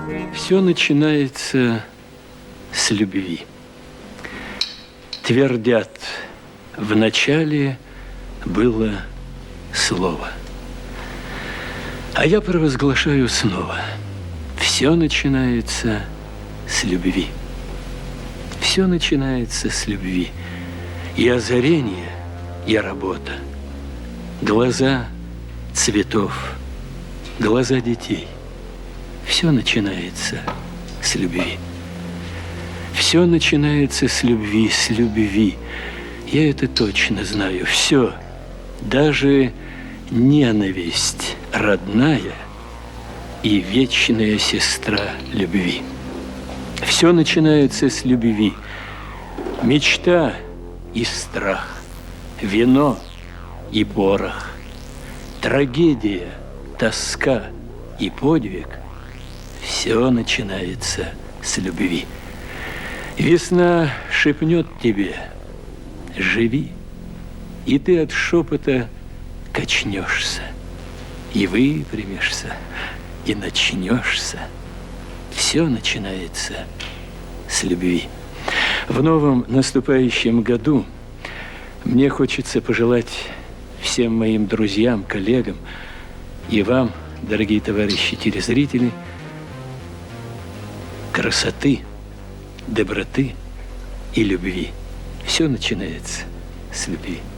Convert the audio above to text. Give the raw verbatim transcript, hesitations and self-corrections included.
Все начинается с любви. Твердят, в начале было слово. А я провозглашаю снова. Все начинается с любви. Все начинается с любви. И озарение, и работа. Глаза цветов, глаза детей. Все начинается с любви. Все начинается с любви, с любви. Я это точно знаю. Все, даже ненависть родная и вечная сестра любви. Все начинается с любви. Мечта и страх, вино и порох, трагедия, тоска и подвиг. Все начинается с любви. Весна шепнет тебе: живи, и ты от шепота качнешься, и выпрямишься, и начнешься. Все начинается с любви. В новом наступающем году мне хочется пожелать всем моим друзьям, коллегам и вам, дорогие товарищи телезрители, красоты, доброты и любви. Все начинается с любви.